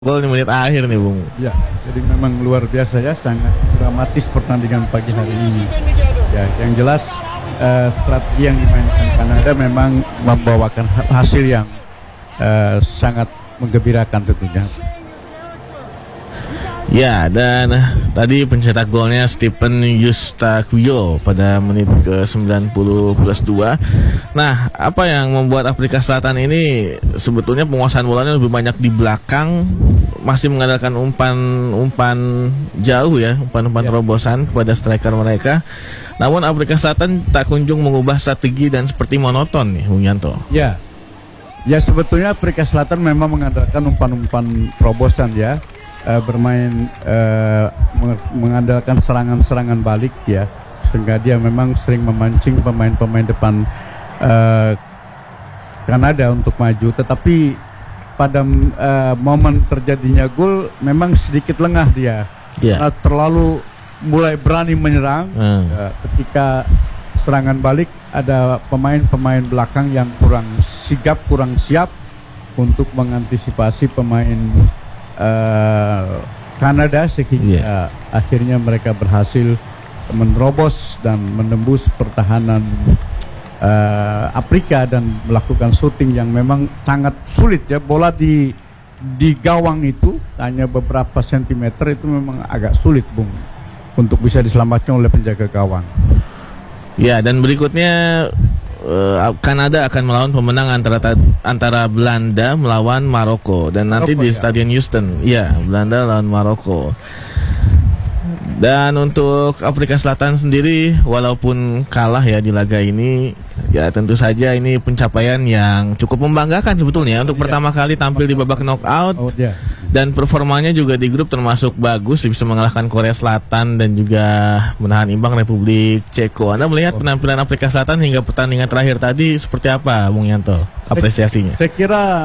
Gol di menit akhir nih Bung. Ya, jadi memang luar biasa ya, sangat dramatis pertandingan pagi hari ini. Ya, yang jelas strategi yang dimainkan Kanada memang membawakan hasil yang sangat menggembirakan tentunya. Ya, dan tadi pencetak golnya Stephen Eustaquio pada menit ke-90 plus 2. Nah, apa yang membuat Afrika Selatan ini sebetulnya penguasaan bolanya lebih banyak di belakang, masih mengandalkan umpan jauh ya, umpan terobosan kepada striker mereka. Namun Afrika Selatan tak kunjung mengubah strategi dan seperti monoton nih, Bung Yanto. Ya, sebetulnya Afrika Selatan memang mengandalkan umpan-umpan terobosan ya. Bermain mengandalkan serangan-serangan balik ya, sehingga dia memang sering memancing pemain-pemain depan Kanada untuk maju, tetapi pada momen terjadinya gol memang sedikit lengah dia, karena terlalu mulai berani menyerang. Ketika serangan balik ada pemain-pemain belakang yang kurang sigap, kurang siap untuk mengantisipasi pemain Kanada, sehingga akhirnya mereka berhasil menerobos dan menembus pertahanan Afrika dan melakukan shooting yang memang sangat sulit ya. Bola di gawang itu hanya beberapa sentimeter, itu memang agak sulit Bung untuk bisa diselamatkan oleh penjaga gawang. Ya, dan berikutnya Kanada akan melawan pemenang antara Belanda melawan Maroko, dan nanti di Stadion Houston. Ya, Belanda lawan Maroko. Dan untuk Afrika Selatan sendiri, walaupun kalah ya di laga ini, ya tentu saja ini pencapaian yang cukup membanggakan sebetulnya untuk pertama kali tampil di babak knockout. Dan performanya juga di grup termasuk bagus, bisa mengalahkan Korea Selatan dan juga menahan imbang Republik Ceko. Anda melihat penampilan Afrika Selatan hingga pertandingan terakhir tadi seperti apa, Bung Yanto? Apresiasinya? Saya kira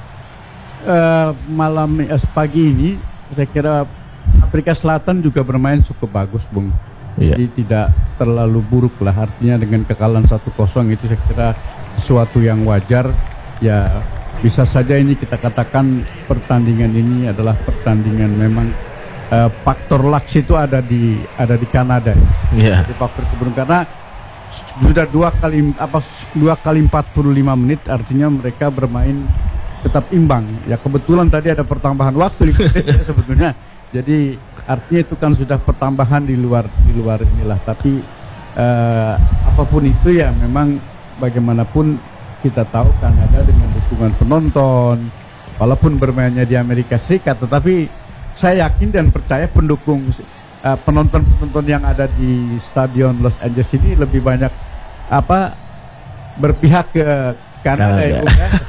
pagi ini, saya kira Afrika Selatan juga bermain cukup bagus, Bung. Jadi tidak terlalu buruk lah. Artinya dengan kekalahan 1-0 itu saya kira sesuatu yang wajar. Ya, bisa saja ini kita katakan pertandingan ini adalah pertandingan memang faktor luck itu ada di Kanada. Di faktor keberuntungan, karena sudah dua kali 45 menit, artinya mereka bermain tetap imbang. Ya, kebetulan tadi ada pertambahan waktu sebetulnya. Jadi artinya itu kan sudah pertambahan di luar inilah. Tapi apapun itu ya, memang bagaimanapun kita tahu Kanada dengan dukungan penonton, walaupun bermainnya di Amerika Serikat, tetapi saya yakin dan percaya pendukung penonton yang ada di Stadion Los Angeles ini lebih banyak berpihak ke Kanada. Ya.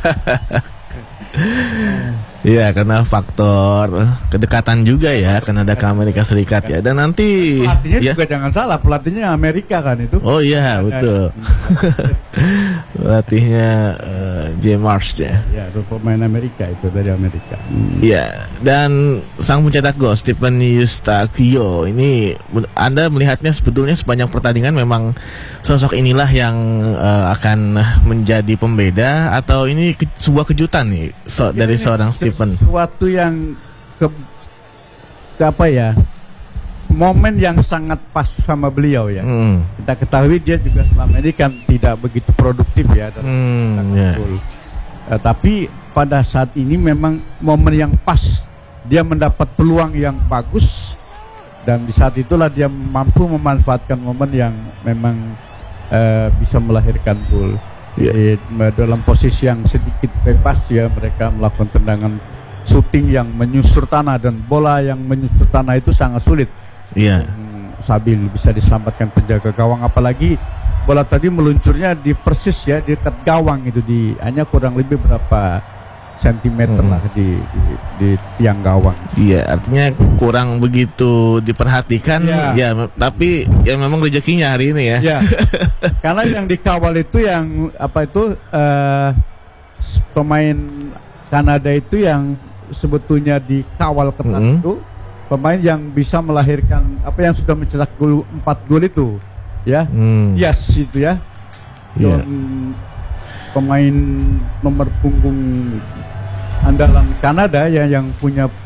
Iya, karena faktor kedekatan juga ya Kanada ke Amerika Serikat ya. Dan nanti pelatihnya juga jangan salah, pelatihnya Amerika kan itu. Oh iya, betul. Pelatihnya J. Marsh ya. Ya, pemain Amerika, itu dari Amerika. Iya, dan sang pencetak gol Stephen Eustaquio ini, Anda melihatnya sebetulnya sepanjang pertandingan memang sosok inilah yang akan menjadi pembeda, atau ini sebuah kejutan nih dari seorang Stephen? Sesuatu yang momen yang sangat pas sama beliau ya. Kita ketahui dia juga selama ini kan tidak begitu produktif ya dalam tapi pada saat ini memang momen yang pas, dia mendapat peluang yang bagus, dan di saat itulah dia mampu memanfaatkan momen yang memang bisa melahirkan gol. Dalam posisi yang sedikit bebas ya, mereka melakukan tendangan shooting yang menyusur tanah, dan bola yang menyusur tanah itu sangat sulit. Sabil bisa diselamatkan penjaga gawang, apalagi bola tadi meluncurnya di persis ya di dekat gawang itu, hanya kurang lebih berapa sentimeter lah di tiang gawang. Iya, artinya kurang begitu diperhatikan ya, tapi ya memang rezekinya hari ini ya. Karena yang dikawal itu yang pemain Kanada itu yang sebetulnya dikawal ketat itu pemain yang bisa melahirkan yang sudah mencetak 4 gol itu ya. Itu ya. Pemain nomor punggung andalan Kanada ya yang punya